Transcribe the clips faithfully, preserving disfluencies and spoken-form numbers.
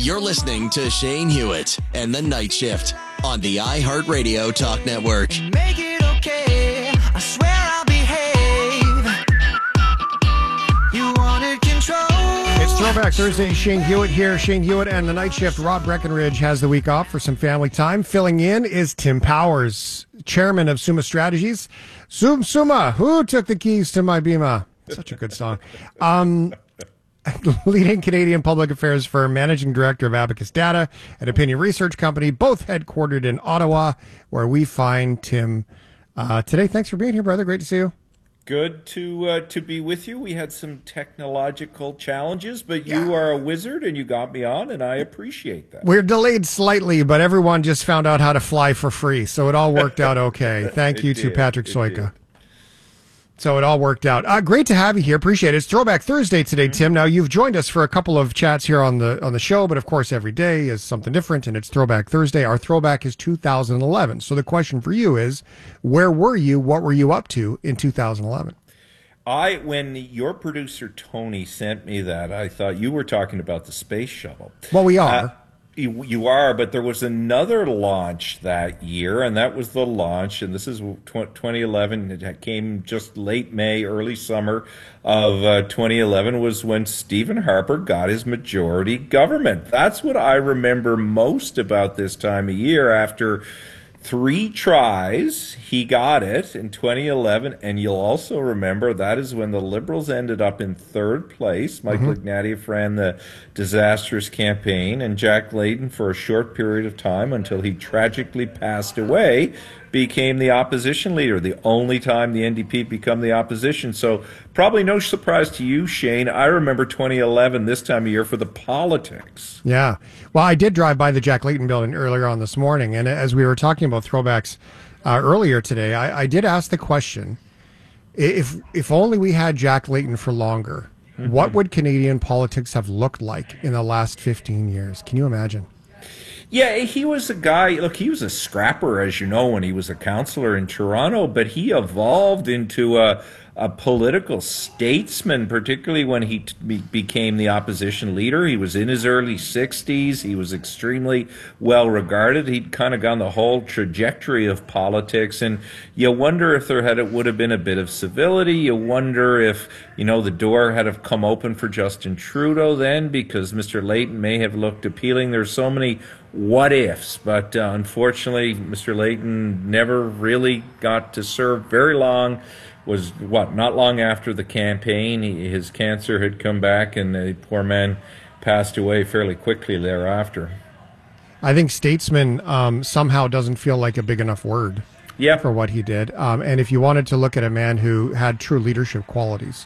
You're listening to Shane Hewitt and the Night Shift on the iHeartRadio Talk Network. Make it okay. I swear I'll behave. You wanted control. It's Throwback Thursday. Shane Hewitt here. Shane Hewitt and the Night Shift. Rob Breckenridge has the week off for some family time. Filling in is Tim Powers, chairman of Summa Strategies. Sum Summa, who took the keys to my Bima? Such a good song. Um, leading Canadian public affairs firm, managing director of Abacus Data, an opinion research company, both headquartered in Ottawa, where we find Tim uh, today. Thanks for being here, brother. Great to see you. Good to uh, to be with you. We had some technological challenges, but you Yeah. are a wizard and you got me on, and I appreciate that. We're delayed slightly, but everyone just found out how to fly for free, so it all worked out okay. Thank It you to did. Patrick It Soika. did. So it all worked out. Uh, great to have you here. Appreciate it. It's Throwback Thursday today, Tim. Now, you've joined us for a couple of chats here on the on the show, but of course, every day is something different, and it's Throwback Thursday. Our throwback is two thousand eleven. So the question for you is, where were you? What were you up to in two thousand eleven? I, when your producer Tony sent me that, I thought you were talking about the space shuttle. Well, we are. Uh, you, you are, but there was another launch that year, and that was the launch, and this is twenty eleven. It came just late May, early summer of uh, twenty eleven was when Stephen Harper got his majority government. That's what I remember most about this time of year. After three tries, he got it in twenty eleven, and you'll also remember that is when the Liberals ended up in third place. Michael Mm-hmm. Ignatieff ran the disastrous campaign, and Jack Layton, for a short period of time until he tragically passed away, became the opposition leader, the only time the N D P become the opposition. So probably no surprise to you, Shane. I remember twenty eleven this time of year for the politics. Yeah. Well, I did drive by the Jack Layton building earlier on this morning, and as we were talking about throwbacks uh, earlier today, I, I did ask the question, if if only we had Jack Layton for longer, Mm-hmm. what would Canadian politics have looked like in the last fifteen years? Can you imagine? Yeah, he was a guy, look, he was a scrapper, as you know, when he was a councillor in Toronto, but he evolved into a, a political statesman, particularly when he t- be- became the opposition leader. He was in his early sixties. He was extremely well regarded. He'd kind of gone the whole trajectory of politics, and you wonder if there had it would have been a bit of civility. You wonder if, you know, the door had have come open for Justin Trudeau then, because Mister Layton may have looked appealing. There's so many what ifs, but uh, unfortunately, Mister Layton never really got to serve very long. Was what, not long after the campaign, he, his cancer had come back, and the poor man passed away fairly quickly thereafter. I think statesman um, somehow doesn't feel like a big enough word Yeah. for what he did. Um, and if you wanted to look at a man who had true leadership qualities,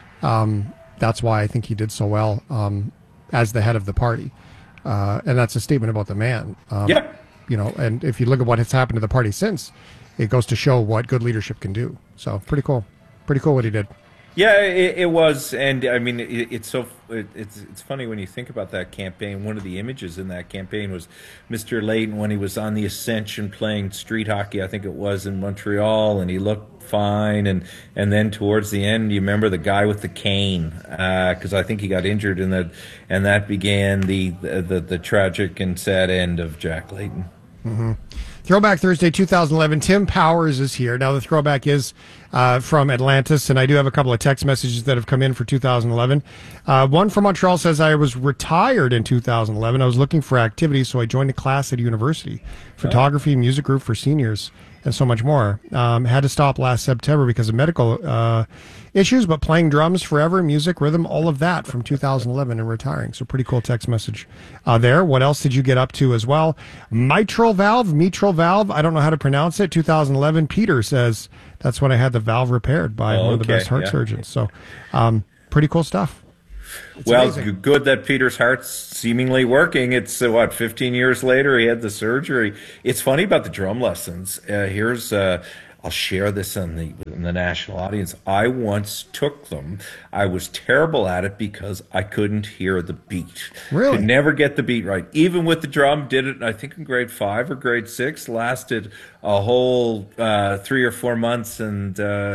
um, that's why I think he did so well um, as the head of the party. Uh, and that's a statement about the man. Um, Yeah. You know, and if you look at what has happened to the party since, it goes to show what good leadership can do. So pretty cool. Pretty cool what he did. Yeah, it, it was, and I mean, it, it's so it, it's it's funny when you think about that campaign. One of the images in that campaign was Mister Layton when he was on the Ascension playing street hockey, I think it was in Montreal, and he looked fine. And and then towards the end, you remember the guy with the cane, because uh, I think he got injured, in that, and that began the the, the the tragic and sad end of Jack Layton. Mm-hmm. Throwback Thursday two thousand eleven. Tim Powers is here. Now, the throwback is uh, from Atlantis, and I do have a couple of text messages that have come in for two thousand eleven. Uh, one from Montreal says, I was retired in two thousand eleven. I was looking for activities, so I joined a class at a university, photography, music group for seniors, and so much more. Um, had to stop last September because of medical uh, issues, but playing drums forever, music, rhythm, all of that from two thousand eleven and retiring. So pretty cool text message uh, there. What else did you get up to as well? Mitral valve, mitral valve, I don't know how to pronounce it. two thousand eleven, Peter says, that's when I had the valve repaired by Oh, one of the okay, best heart yeah. surgeons. So um, pretty cool stuff. It's well, amazing. g- good that Peter's heart's seemingly working. It's uh, what, fifteen years later he had the surgery. It's funny about the drum lessons. Uh, here's uh, I'll share this on the in the national audience. I once took them. I was terrible at it because I couldn't hear the beat. Really? Could never get the beat right. Even with the drum, did it, I think, in grade five or grade six. Lasted a whole uh, three or four months, and uh,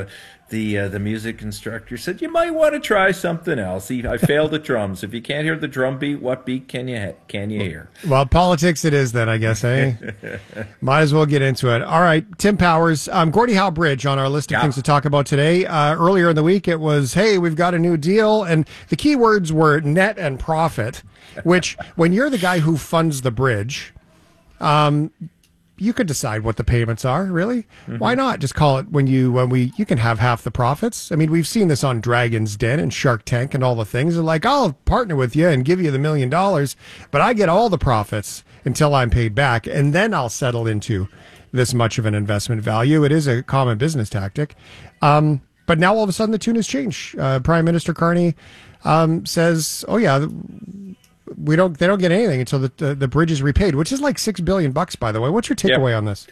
the uh, the music instructor said, you might want to try something else. He, I failed at drums. If you can't hear the drum beat, what beat can you ha- can you hear? Well, politics it is then, I guess, eh? Might as well get into it. All right, Tim Powers, um, Gordie Howe Bridge on our list of Yeah. things to talk about today. Uh, earlier in the week, it was, hey, we've got a new deal. And the key words were net and profit, which when you're the guy who funds the bridge, um, you could decide what the payments are, really. Mm-hmm. Why not just call it when you when we you can have half the profits? I mean, we've seen this on Dragon's Den and Shark Tank and all the things. They're like, I'll partner with you and give you the million dollars, but I get all the profits until I'm paid back, and then I'll settle into this much of an investment value. It is a common business tactic. Um, but now all of a sudden the tune has changed. Uh, Prime Minister Carney um, says, oh yeah, we don't. They don't get anything until the the, the bridge is repaid, which is like six billion bucks, by the way. What's your takeaway Yep. on this?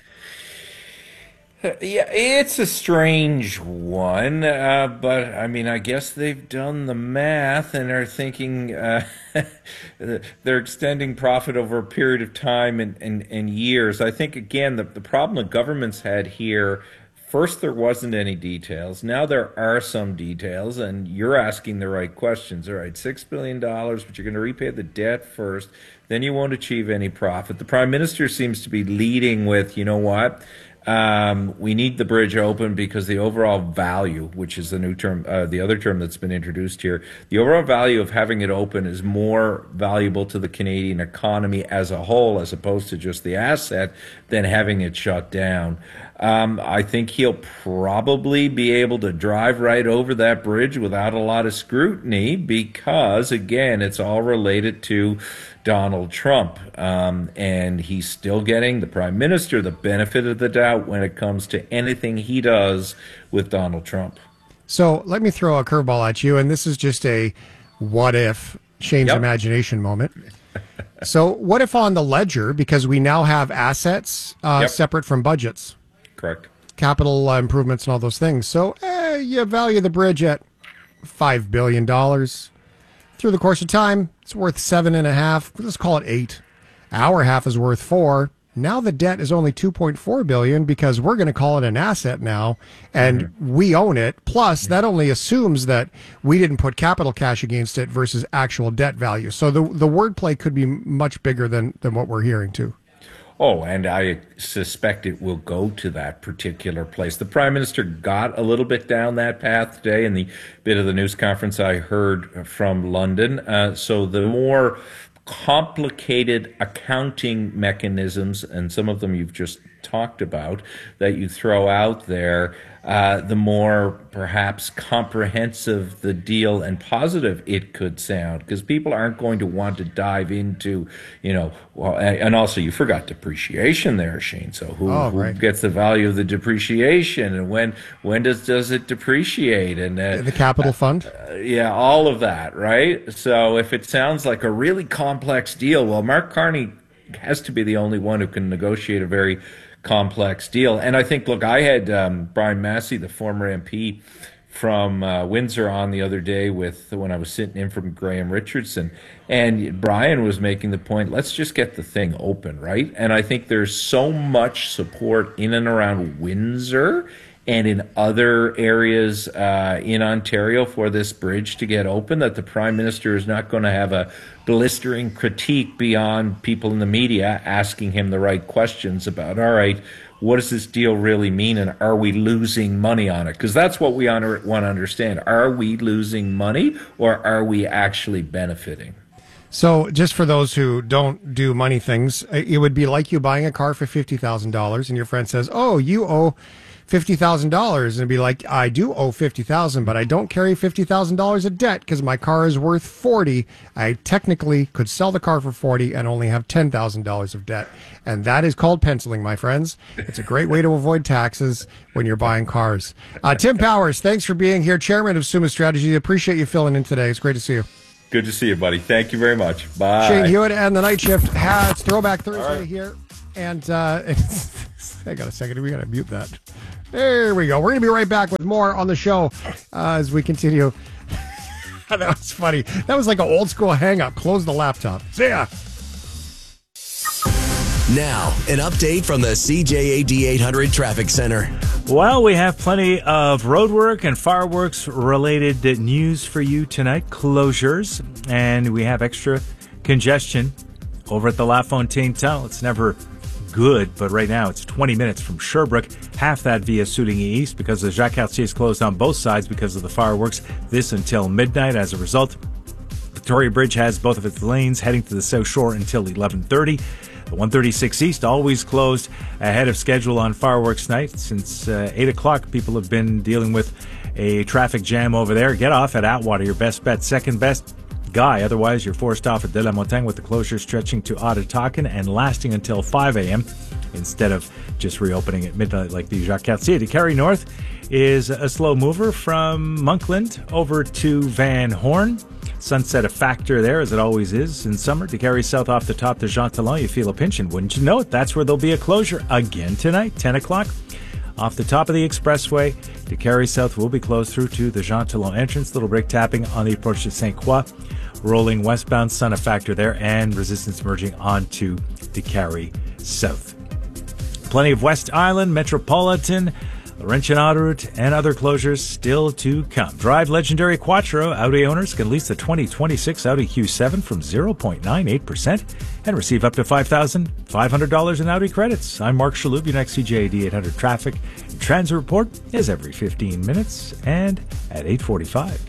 Yeah, it's a strange one, uh, but I mean, I guess they've done the math and are thinking uh, they're extending profit over a period of time and, and, and years. I think, again, the, the problem the government's had here, first there wasn't any details. Now there are some details, and you're asking the right questions. All right, six billion dollars, but you're going to repay the debt first. Then you won't achieve any profit. The Prime Minister seems to be leading with, you know what? Um, we need the bridge open because the overall value, which is the new term, uh, the other term that's been introduced here, the overall value of having it open is more valuable to the Canadian economy as a whole, as opposed to just the asset, than having it shut down. Um, I think he'll probably be able to drive right over that bridge without a lot of scrutiny because, again, it's all related to Donald Trump. Um, and he's still getting, the Prime Minister, the benefit of the doubt when it comes to anything he does with Donald Trump. So let me throw a curveball at you, and this is just a what if Shane's Yep. imagination moment. So what if on the ledger, because we now have assets uh, Yep. separate from budgets, Correct. capital uh, improvements and all those things. So eh, you value the bridge at five billion dollars. Through the course of time, it's worth seven and a half. Let's call it eight. Our half is worth four. Now the debt is only two point four billion dollars because we're going to call it an asset now, and mm-hmm. we own it. Plus, that only assumes that we didn't put capital cash against it versus actual debt value. So the the wordplay could be much bigger than than what we're hearing too. Oh, and I suspect it will go to that particular place. The Prime Minister got a little bit down that path today in the bit of the news conference I heard from London. Uh, so the more complicated accounting mechanisms, and some of them you've just talked about, that you throw out there, uh, the more perhaps comprehensive the deal and positive it could sound, because people aren't going to want to dive into, you know, well, and also you forgot depreciation there, Shane. So who, oh, who right. gets the value of the depreciation, and when when does does it depreciate, and uh, The capital fund? Uh, yeah, all of that, right? So if it sounds like a really complex deal, well, Mark Carney has to be the only one who can negotiate a very complex deal. And I think, look, I had um, Brian Massey, the former M P from uh, Windsor, on the other day with when I was sitting in from Graham Richardson, and Brian was making the point, let's just get the thing open, right? And I think there's so much support in and around Windsor and in other areas uh, in Ontario for this bridge to get open that the Prime Minister is not going to have a blistering critique beyond people in the media asking him the right questions about, all right, what does this deal really mean, and are we losing money on it? Because that's what we want to understand. Are we losing money, or are we actually benefiting? So just for those who don't do money things, it would be like you buying a car for fifty thousand dollars and your friend says, oh, you owe fifty thousand dollars. And it'd be like, I do owe fifty thousand dollars, but I don't carry fifty thousand dollars of debt because my car is worth forty thousand dollars. I technically could sell the car for forty thousand dollars and only have ten thousand dollars of debt. And that is called penciling, my friends. It's a great way to avoid taxes when you're buying cars. Uh, Tim Powers, thanks for being here, chairman of Summa Strategy. Appreciate you filling in today. It's great to see you. Good to see you, buddy. Thank you very much. Bye. Shane Hewitt and the Night Shift. Ha, it's Throwback Thursday right. here. And uh, hang on a second. We got to mute that. There we go. We're going to be right back with more on the show uh, as we continue. That was funny. That was like an old school hang up. Close the laptop. See ya. Now, an update from the C J A D eight hundred Traffic Center. Well, we have plenty of roadwork and fireworks-related news for you tonight, closures, and we have extra congestion over at the La Fontaine Tunnel. It's never good, but right now it's twenty minutes from Sherbrooke, half that via Souligny East because the Jacques Cartier is closed on both sides because of the fireworks, this until midnight. As a result, Victoria Bridge has both of its lanes heading to the South Shore until eleven thirty. The one thirty-six East always closed ahead of schedule on fireworks night. Since uh, eight o'clock, people have been dealing with a traffic jam over there. Get off at Atwater, your best bet. Second best, Guy. Otherwise, you're forced off at De La Montagne with the closure stretching to Ottawakan and lasting until five a.m. instead of just reopening at midnight like the Jacques Cartier. De Carey North is a slow mover from Monkland over to Van Horn. Sunset a factor there, as it always is in summer. De Carey South off the top to Jean Talon, you feel a pinch, and wouldn't you know it, that's where there'll be a closure again tonight, ten o'clock. Off the top of the expressway, De Carey South will be closed through to the Jean Talon entrance. Little brake tapping on the approach to Saint Croix. Rolling westbound, sun a factor there, and resistance merging onto De Carey South. Plenty of West Island, Metropolitan, Laurentian Autoroute, and other closures still to come. Drive legendary Quattro. Audi owners can lease the twenty twenty-six Audi Q seven from zero point nine eight percent and receive up to five thousand five hundred dollars in Audi credits. I'm Mark Shalhoub. Your next C J A D eight hundred traffic and transit report is every fifteen minutes and at eight forty-five.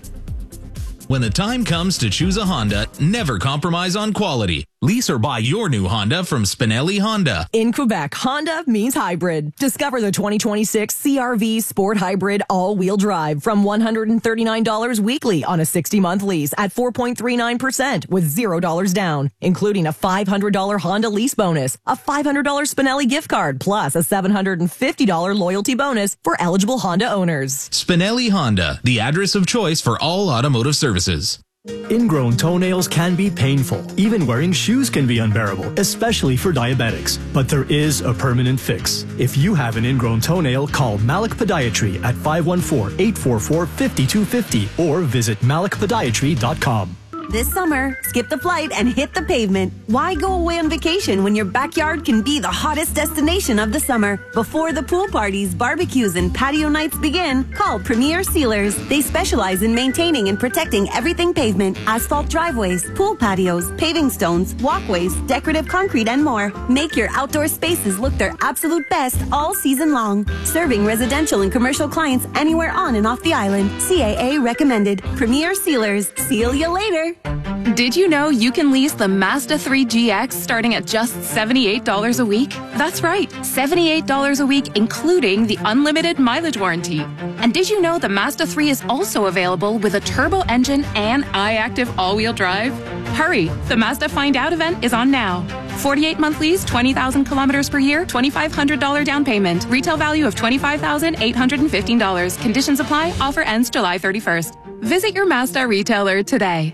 When the time comes to choose a Honda, never compromise on quality. Lease or buy your new Honda from Spinelli Honda. In Quebec, Honda means hybrid. Discover the twenty twenty-six C R V Sport Hybrid all-wheel drive from one hundred thirty-nine dollars weekly on a sixty-month lease at four point three nine percent with zero dollars down, including a five hundred dollars Honda lease bonus, a five hundred dollars Spinelli gift card, plus a seven hundred fifty dollars loyalty bonus for eligible Honda owners. Spinelli Honda, the address of choice for all automotive services. Ingrown toenails can be painful. Even wearing shoes can be unbearable, especially for diabetics. But there is a permanent fix. If you have an ingrown toenail, call Malik Podiatry at five one four, eight four four, five two five zero or visit malik podiatry dot com. This summer, skip the flight and hit the pavement. Why go away on vacation when your backyard can be the hottest destination of the summer? Before the pool parties, barbecues, and patio nights begin, call Premier Sealers. They specialize in maintaining and protecting everything pavement, asphalt driveways, pool patios, paving stones, walkways, decorative concrete, and more. Make your outdoor spaces look their absolute best all season long. Serving residential and commercial clients anywhere on and off the island. C A A recommended. Premier Sealers. Seal you later. Did you know you can lease the Mazda three G X starting at just seventy-eight dollars a week? That's right, seventy-eight dollars a week, including the unlimited mileage warranty. And did you know the Mazda three is also available with a turbo engine and iActive all-wheel drive? Hurry, the Mazda Find Out event is on now. forty-eight month lease, twenty thousand kilometers per year, two thousand five hundred dollars down payment. Retail value of twenty-five thousand eight hundred fifteen dollars. Conditions apply. Offer ends July thirty-first. Visit your Mazda retailer today.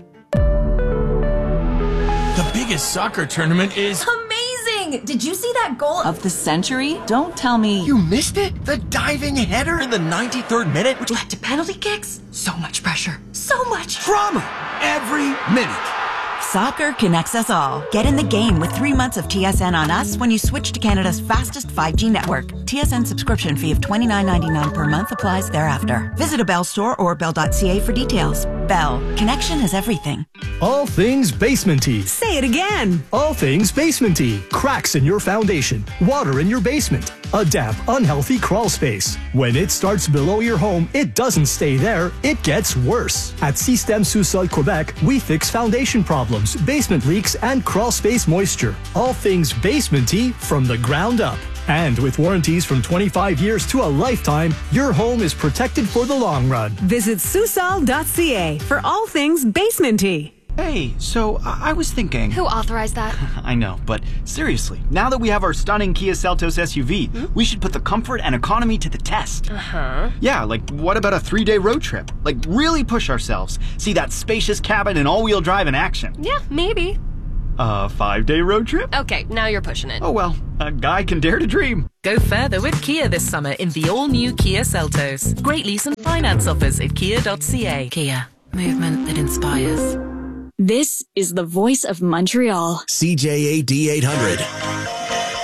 The biggest soccer tournament is amazing! Did you see that goal of the century? Don't tell me you missed it. The diving header in the ninety-third minute, which led to penalty kicks. So much pressure. So much drama every minute. Soccer connects us all. Get in the game with three months of T S N on us when you switch to Canada's fastest five G network. T S N subscription fee of twenty-nine ninety-nine per month applies thereafter. Visit a Bell store or bell dot c a for details. Bell. Connection is everything. All things basementy. Say it again. All things basementy. Cracks in your foundation. Water in your basement. A damp, unhealthy crawl space. When it starts below your home, it doesn't stay there. It gets worse. At Système Sous-Sol Quebec, we fix foundation problems, basement leaks, and crawl space moisture. All things basementy from the ground up. And with warranties from twenty-five years to a lifetime, your home is protected for the long run. Visit Susol dot c a for all things basementy. Hey, so I was thinking... Who authorized that? I know, but seriously, now that we have our stunning Kia Seltos S U V, hmm? we should put the comfort and economy to the test. Uh-huh. Yeah, like what about a three-day road trip? Like really push ourselves. See that spacious cabin and all-wheel drive in action. Yeah, maybe. A five-day road trip? Okay, now you're pushing it. Oh well, a guy can dare to dream. Go further with Kia this summer in the all-new Kia Seltos. Great lease and finance offers at kia dot c a. Kia, movement that inspires. This is the voice of Montreal. C J A D eight hundred.